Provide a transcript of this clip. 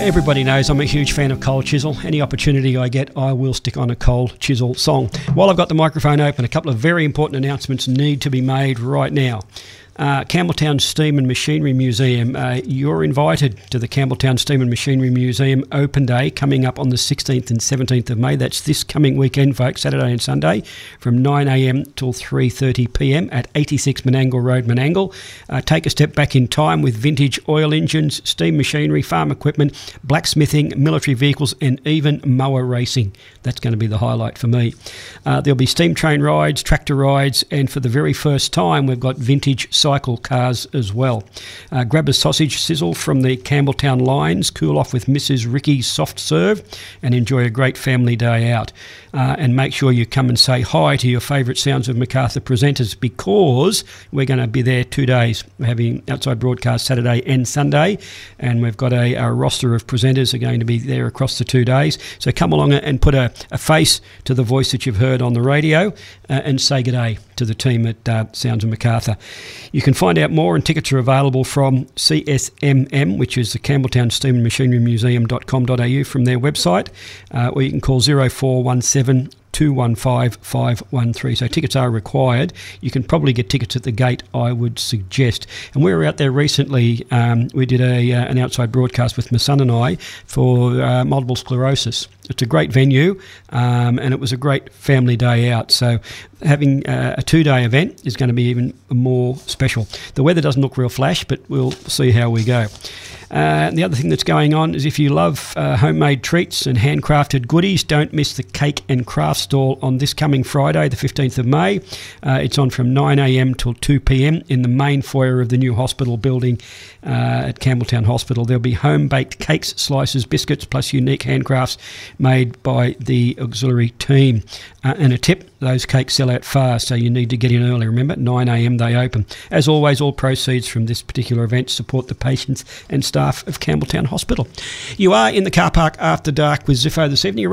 Everybody knows I'm a huge fan of Cold Chisel. Any opportunity I get, I will stick on a Cold Chisel song. While I've got the microphone open, a couple of very important announcements need to be made right now. Campbelltown Steam and Machinery Museum. You're invited to the Campbelltown Steam and Machinery Museum Open Day coming up on the 16th and 17th of May. That's this coming weekend, folks, Saturday and Sunday, from 9 a.m. till 3:30 p.m. at 86 Menangle Road, Menangle. Take a step back in time with vintage oil engines, steam machinery, farm equipment, blacksmithing, military vehicles, and even mower racing. That's going to be the highlight for me. There'll be steam train rides, tractor rides, and for the very first time, we've got vintage cycle cars as well. Grab a sausage sizzle from the Campbelltown lines, cool off with Mrs. Ricky's soft serve, and enjoy a great family day out. And make sure you come and say hi to your favourite Sounds of Macarthur presenters, because we're going to be there 2 days. We're having outside broadcast Saturday and Sunday, and we've got a roster of presenters are going to be there across the 2 days. So come along and put a face to the voice that you've heard on the radio and say g'day to the team at Sounds of Macarthur. You can find out more, and tickets are available from CSMM, which is the Campbelltown Steam and Machinery Museum.com.au from their website, or you can call 0417 215 513. So tickets are required. You can probably get tickets at the gate, I would suggest. And we were out there recently. We did an outside broadcast with my son and I for multiple sclerosis. It's a great venue, and it was a great family day out. So having a 2-day event is going to be even more special. The weather doesn't look real flash, but we'll see how we go. The other thing that's going on is if you love homemade treats and handcrafted goodies, don't miss the Cake and Craft Stall on this coming Friday, the 15th of May. It's on from 9 a.m. till 2 p.m. in the main foyer of the new hospital building at Campbelltown Hospital. There'll be home-baked cakes, slices, biscuits, plus unique handcrafts made by the auxiliary team. And a tip, those cakes sell out fast, so you need to get in early. Remember, 9 a.m. they open. As always, all proceeds from this particular event support the patients and staff of Campbelltown Hospital. You are in the car park after dark with Ziffo this evening.